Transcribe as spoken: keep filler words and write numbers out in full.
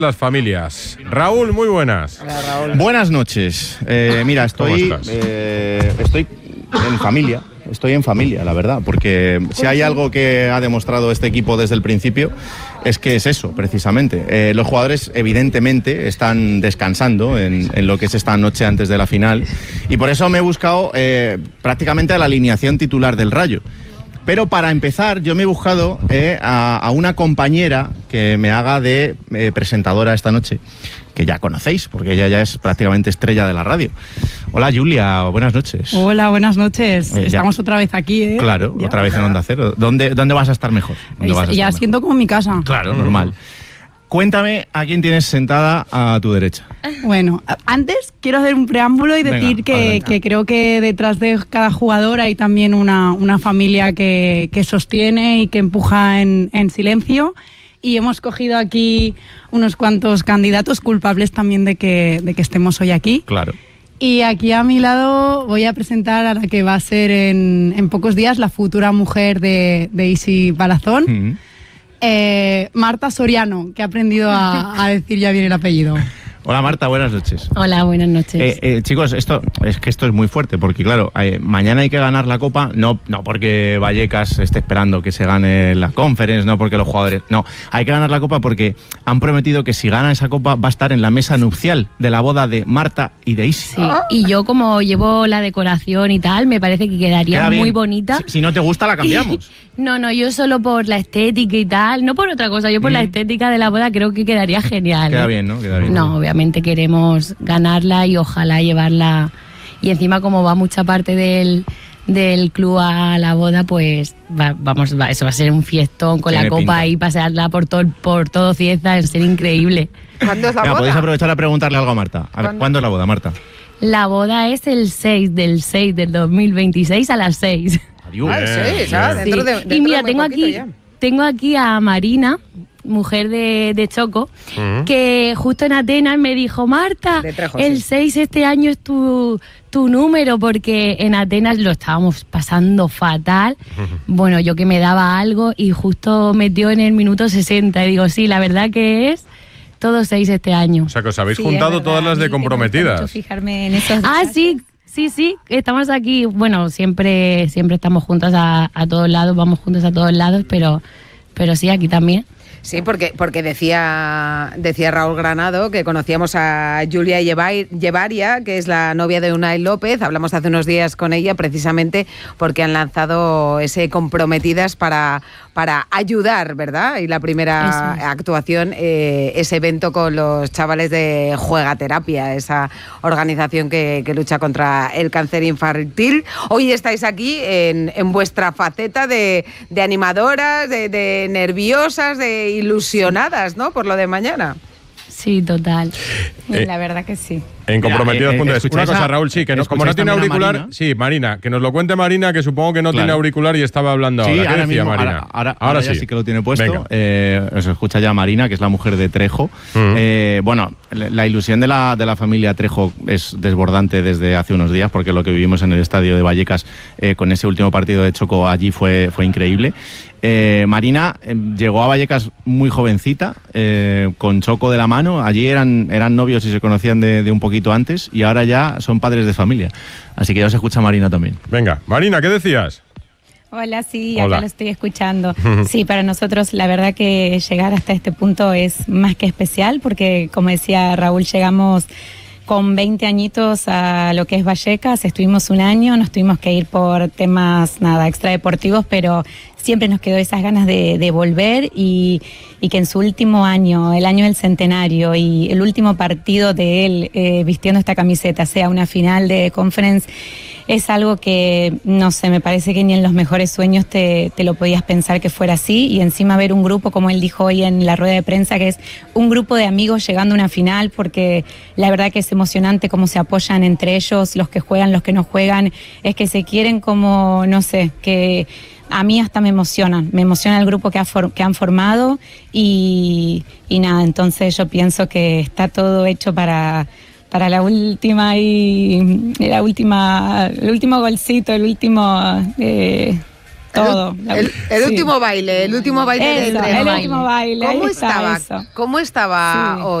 Las familias. Raúl, muy buenas. Hola, Raúl. Buenas noches. Eh, mira, estoy, eh, estoy en familia. Estoy en familia, la verdad, porque si hay algo que ha demostrado este equipo desde el principio es que es eso, precisamente. Eh, los jugadores, evidentemente, están descansando en, en lo que es esta noche antes de la final y por eso me he buscado eh, prácticamente a la alineación titular del Rayo. Pero para empezar, yo me he buscado eh, a, a una compañera que me haga de eh, presentadora esta noche, que ya conocéis, porque ella ya es prácticamente estrella de la radio. Hola, Julia, buenas noches. Hola, buenas noches. Eh, Estamos otra vez aquí, ¿eh? Claro, Ya. otra vez en Onda Cero. ¿Dónde, dónde vas a estar mejor? ¿Dónde vas a Ya estar siento como mi casa. mejor? Claro, normal. Cuéntame a quién tienes sentada a tu derecha. Bueno, antes quiero hacer un preámbulo y Venga, decir que, adelante. que creo que detrás de cada jugador hay también una, una familia que, que sostiene y que empuja en, en silencio. Y hemos cogido aquí unos cuantos candidatos culpables también de que, de que estemos hoy aquí. Claro. Y aquí a mi lado voy a presentar a la que va a ser en, en pocos días la futura mujer de, de Isi Palazón. Mm. Eh, Marta Soriano, que ha aprendido a, a decir ya bien el apellido. Hola, Marta, buenas noches. Hola, buenas noches. Eh, eh, chicos, esto es que esto es muy fuerte, porque claro, eh, mañana hay que ganar la Copa, no, no porque Vallecas esté esperando que se gane la Conference, no porque los jugadores... No, hay que ganar la Copa porque han prometido que si gana esa Copa va a estar en la mesa nupcial de la boda de Marta y de Isi. Sí, y yo como llevo la decoración y tal, me parece que quedaría Queda bien. muy bonita. Si, si no te gusta, la cambiamos. No, no, yo solo por la estética y tal, no por otra cosa, yo por Mm. la estética de la boda creo que quedaría genial. Queda ¿eh? bien, ¿no? Queda bien. No, obviamente queremos ganarla y ojalá llevarla. Y encima como va mucha parte del, del club a la boda, pues va, vamos, va, eso va a ser un fiestón con Tiene la copa pinta. y pasearla por todo, por todo Cieza, va a ser increíble. ¿Cuándo es la Venga, boda? podéis aprovechar a preguntarle algo a Marta. A ver, ¿Cuándo? ¿cuándo es la boda, Marta? La boda es el seis del seis del dos mil veintiséis a las seis. Adiós. Ah, sí, ya, bien. dentro Sí. de, dentro Y mira, de muy tengo poquito aquí, ya. tengo aquí a Marina, mujer de, de Choco, Ujú. que justo en Atenas me dijo, Marta, De Trejo, el sí. seis este año es tu, tu número, porque en Atenas lo estábamos pasando fatal. Bueno, yo que me daba algo y justo metió en el minuto sesenta. Y digo, sí, la verdad que es todo seis este año. O sea, que os habéis Sí, juntado es verdad, todas las a mí de que me gusta comprometidas. mucho fijarme en esos Ah, detalles. sí, sí, sí, estamos aquí. Bueno, siempre, siempre estamos juntas a, a todos lados, vamos juntos a todos lados, pero, pero sí, aquí también. Sí, porque, porque decía, decía Raúl Granado que conocíamos a Julia Llevar- Llevaria, que es la novia de Unai López. Hablamos hace unos días con ella precisamente porque han lanzado ese Comprometidas para, para ayudar, ¿verdad? Y la primera Eso es. actuación, eh, ese evento con los chavales de Juegaterapia, esa organización que, que lucha contra el cáncer infantil. Hoy estáis aquí en, en vuestra faceta de, de animadoras, de, de nerviosas, de ilusionadas, ¿no? Por lo de mañana. Sí, total. Eh, La verdad que sí. En comprometidos. Mira, eh, eh, Una ¿escucháis cosa, a- Raúl, sí, que no- como no escucháis tiene también a auricular. Marina? Sí, Marina, que nos lo cuente Marina, que supongo que no Claro. tiene auricular y estaba hablando Sí, ahora. ¿Qué ahora decía mismo, Marina? ahora, ahora, ahora ya sí que lo tiene puesto. Venga. Eh, os escucha ya Marina, que es la mujer de Trejo. Mm. Eh, bueno, la la ilusión de la, de la familia Trejo es desbordante desde hace unos días, porque lo que vivimos en el estadio de Vallecas eh, con ese último partido de Choco allí fue, fue increíble. Eh, Marina eh, llegó a Vallecas muy jovencita, eh, con Choco de la mano. Allí eran, eran novios y se conocían de, de un poquito antes, y ahora ya son padres de familia. Así que ya os escucha Marina también. Venga, Marina, ¿qué decías? Hola, sí, Hola. acá lo estoy escuchando. Sí, para nosotros la verdad que llegar hasta este punto es más que especial porque, como decía Raúl, llegamos con veinte añitos a lo que es Vallecas, estuvimos un año, nos tuvimos que ir por temas, nada, extradeportivos, pero siempre nos quedó esas ganas de, de volver y, y que en su último año, el año del centenario y el último partido de él eh, vistiendo esta camiseta sea una final de conference, es algo que, no sé, me parece que ni en los mejores sueños te, te lo podías pensar que fuera así, y encima ver un grupo, como él dijo hoy en la rueda de prensa, que es un grupo de amigos llegando a una final, porque la verdad que es emocionante cómo se apoyan entre ellos, los que juegan, los que no juegan, es que se quieren como, no sé, que a mí hasta me emocionan, me emociona el grupo que, ha for- que han formado y, y nada, entonces yo pienso que está todo hecho para... para la última y la última, el último golcito, el último, eh, todo. El, el Sí. último baile, el último baile Eso, de el entreno. último baile. ¿Cómo ahí está estaba? eso. ¿Cómo estaba Sí. hoy?